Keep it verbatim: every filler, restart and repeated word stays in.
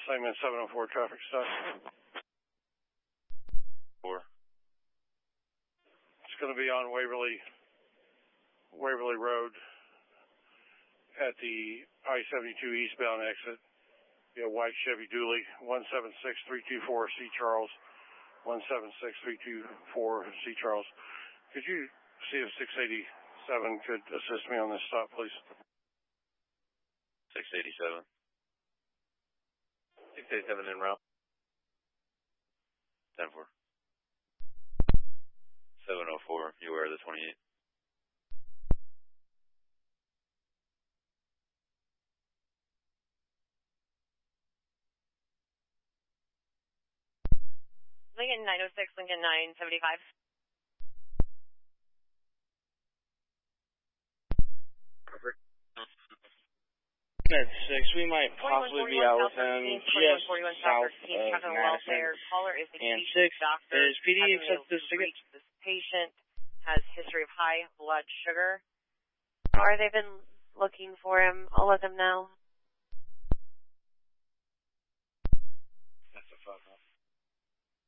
segment seven oh four traffic stop. Four. It's going to be on Waverly, Waverly Road at the I seventy-two eastbound exit. You know, white Chevy Dually, one seven six three two four C Charles, one seven six three two four C Charles. Could you see if six eighty-seven could assist me on this stop, please? six eighty-seven. six eighty-seven en route. ten four. seven oh four, you are the twenty-eight. Lincoln nine oh six, Lincoln nine seventy-five. Perfect. At six, we might possibly be out with him just south of Madison. And six, is P D accept this ticket? This patient has history of high blood sugar. Or they've been looking for him. I'll let them know. That's a fuck up.